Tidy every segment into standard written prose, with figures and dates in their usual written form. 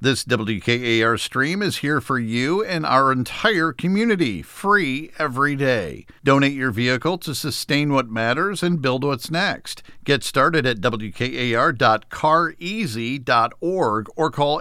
This WKAR stream is here for you and our entire community, free every day. Donate your vehicle to sustain what matters and build what's next. Get started at wkar.careasy.org or call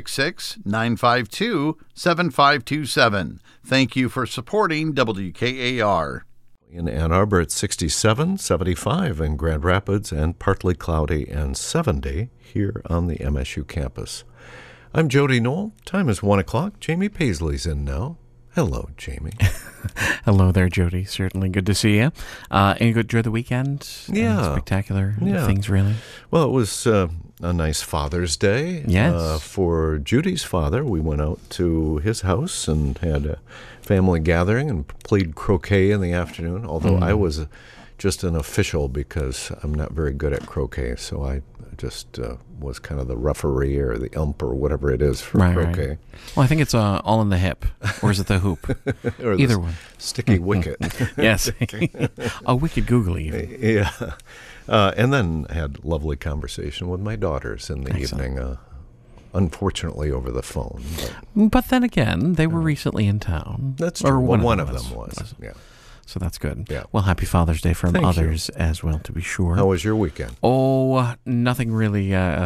866-952-7527. Thank you for supporting WKAR. In Ann Arbor, it's 67, 75 in Grand Rapids, and partly cloudy and 70 here on the MSU campus. I'm Jody Knoll. Time is 1 o'clock. Jamie Paisley's in now. Hello, Jamie. Hello there, Jody. Certainly good to see you. Any good enjoy the weekend? Yeah. Spectacular things, really. Well, it was a nice Father's Day. Yes. For Judy's father, we went out to his house and had a family gathering and played croquet in the afternoon, although I was just an official because I'm not very good at croquet, so I just was kind of the referee or the ump or whatever it is for croquet. Right. Well, I think it's all in the hip, or is it the hoop? Or Either one. Sticky wicket. Yes. A wicked googly. Yeah. And then had lovely conversation with my daughters in the evening, unfortunately over the phone. But then again, they were recently in town. That's true. Or one of them was. Yeah. So that's good. Yeah. Well, happy Father's Day from Thank others as well, to be sure. How was your weekend? Oh, nothing really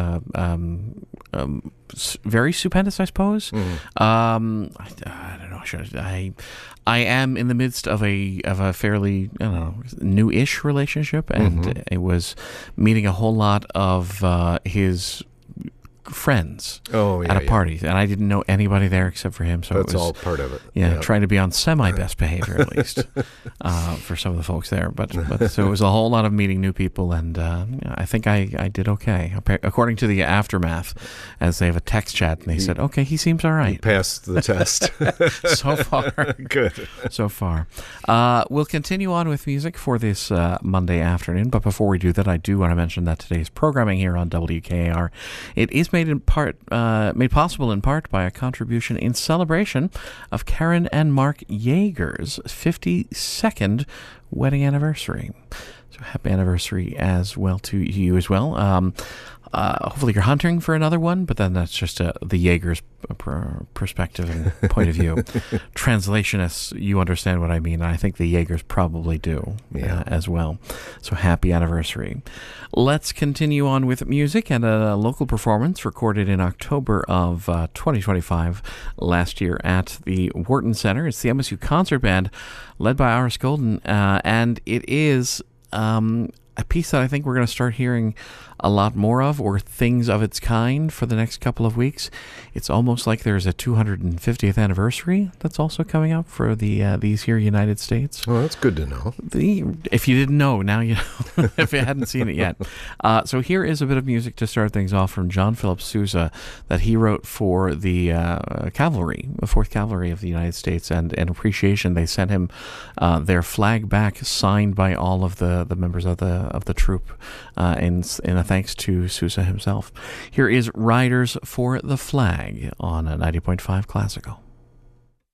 very stupendous, I suppose. I don't know. I am in the midst of a fairly, new-ish relationship, and it was meeting a whole lot of his friends at a party, and I didn't know anybody there except for him. So that's it was all part of it. Yeah, trying to be on semi-best behavior at least for some of the folks there. But so it was a whole lot of meeting new people, and I think I did okay according to the aftermath, as they have a text chat, and they said, okay, he seems all right. You passed the test so far. Good. So far. We'll continue on with music for this Monday afternoon, but before we do that, I do want to mention that today's programming here on WKAR, it is made possible in part by a contribution in celebration of Karen and Mark Yeager's 52nd wedding anniversary. So happy anniversary as well to you as well. Hopefully you're hunting for another one, but then that's just the Yeager's perspective and point of view. Translationists, you understand what I mean. I think the Yeagers probably do as well. So happy anniversary. Let's continue on with music and a local performance recorded in October of 2025 last year at the Wharton Center. It's the MSU Concert Band led by Iris Golden, and it is a piece that I think we're going to start hearing a lot more of, or things of its kind, for the next couple of weeks. It's almost like there's a 250th anniversary that's also coming up for these here United States. Well, that's good to know. If you didn't know, now you know, if you hadn't seen it yet. So here is a bit of music to start things off from John Philip Sousa that he wrote for the Cavalry, the 4th Cavalry of the United States, and in appreciation they sent him their flag back signed by all of the members of the troop in a thanks to Sousa himself. Here is Riders for the Flag on a 90.5 Classical.